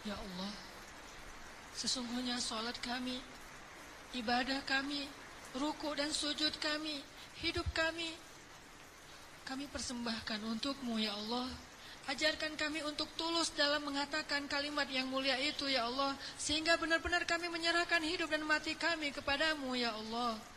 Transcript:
Ya Allah, sesungguhnya sholat kami, ibadah kami, ruku dan sujud kami, hidup kami persembahkan untuk-Mu ya Allah. Ajarkan kami untuk tulus dalam mengatakan kalimat yang mulia itu ya Allah, sehingga benar-benar kami menyerahkan hidup dan mati kami kepadamu ya Allah.